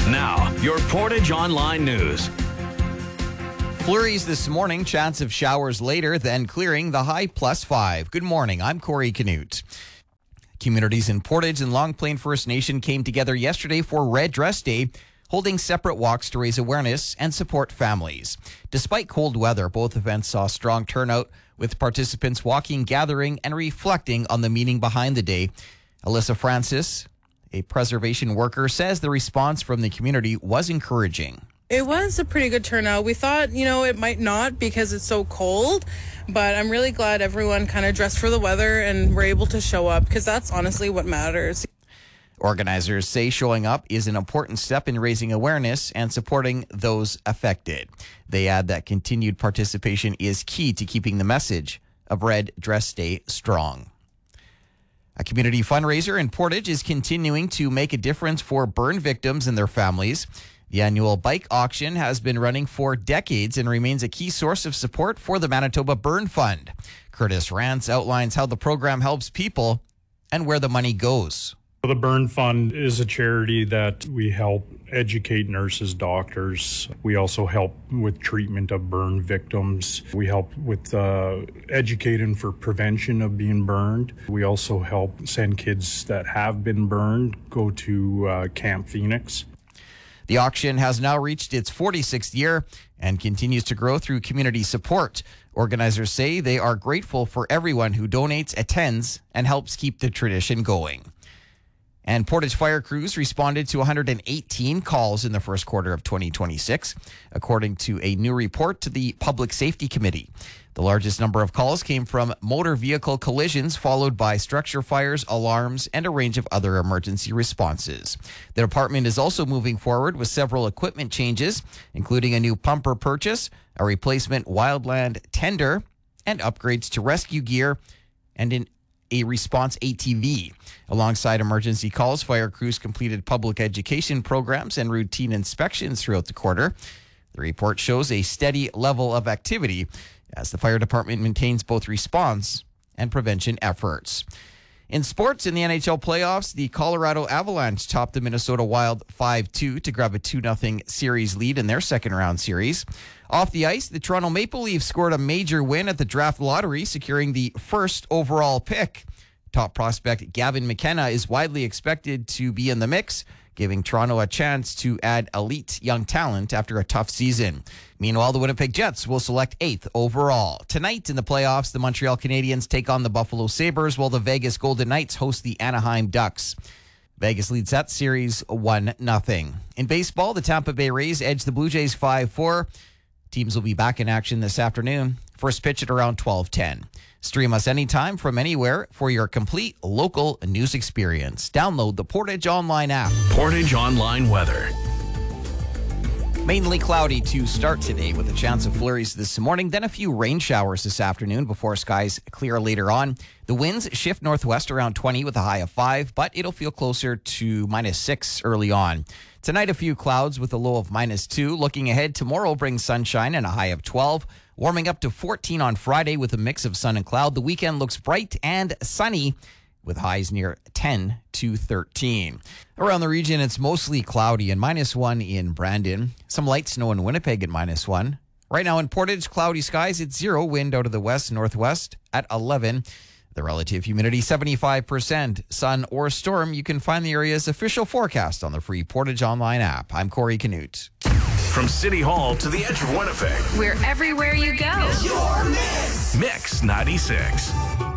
Now, your Portage Online News. Flurries this morning, chance of showers later, then clearing, the high +5. Good morning, I'm Corey Canute. Communities in Portage and Long Plain First Nation came together yesterday for Red Dress Day, holding separate walks to raise awareness and support families. Despite cold weather, both events saw strong turnout, with participants walking, gathering, and reflecting on the meaning behind the day. Alyssa Francis, a preservation worker, says the response from the community was encouraging. It was a pretty good turnout. We thought, it might not because it's so cold, but I'm really glad everyone kind of dressed for the weather and were able to show up because that's honestly what matters. Organizers say showing up is an important step in raising awareness and supporting those affected. They add that continued participation is key to keeping the message of Red Dress Day strong. A community fundraiser in Portage is continuing to make a difference for burn victims and their families. The annual bike auction has been running for decades and remains a key source of support for the Manitoba Burn Fund. Curtis Rance outlines how the program helps people and where the money goes. The Burn Fund is a charity that we help educate nurses, doctors. We also help with treatment of burn victims. We help with educating for prevention of being burned. We also help send kids that have been burned go to Camp Phoenix. The auction has now reached its 46th year and continues to grow through community support. Organizers say they are grateful for everyone who donates, attends, and helps keep the tradition going. And Portage fire crews responded to 118 calls in the first quarter of 2026, according to a new report to the Public Safety Committee. The largest number of calls came from motor vehicle collisions, followed by structure fires, alarms, and a range of other emergency responses. The department is also moving forward with several equipment changes, including a new pumper purchase, a replacement wildland tender, and upgrades to rescue gear and a response ATV. Alongside emergency calls, fire crews completed public education programs and routine inspections throughout the quarter. The report shows a steady level of activity as the fire department maintains both response and prevention efforts. In sports, in the NHL playoffs, the Colorado Avalanche topped the Minnesota Wild 5-2 to grab a 2-0 series lead in their second-round series. Off the ice, the Toronto Maple Leafs scored a major win at the draft lottery, securing the first overall pick. Top prospect Gavin McKenna is widely expected to be in the mix, giving Toronto a chance to add elite young talent after a tough season. Meanwhile, the Winnipeg Jets will select 8th overall. Tonight in the playoffs, the Montreal Canadiens take on the Buffalo Sabres, while the Vegas Golden Knights host the Anaheim Ducks. Vegas leads that series 1-0. In baseball, the Tampa Bay Rays edge the Blue Jays 5-4. Teams will be back in action this afternoon. First pitch at around 12:10. Stream us anytime from anywhere for your complete local news experience. Download the Portage Online app. Portage Online weather. Mainly cloudy to start today with a chance of flurries this morning, then a few rain showers this afternoon before skies clear later on. The winds shift northwest around 20 with a high of 5, but it'll feel closer to -6 early on. Tonight, a few clouds with a low of -2. Looking ahead, tomorrow brings sunshine and a high of 12. Warming up to 14 on Friday with a mix of sun and cloud. The weekend looks bright and sunny with highs near 10 to 13. Around the region, it's mostly cloudy and -1 in Brandon. Some light snow in Winnipeg at -1. Right now in Portage, cloudy skies at 0. Wind out of the west-northwest at 11. The relative humidity 75%. Sun or storm, you can find the area's official forecast on the free Portage Online app. I'm Corey Canute. From City Hall to the edge of Winnipeg. We're everywhere you go. Mix 96.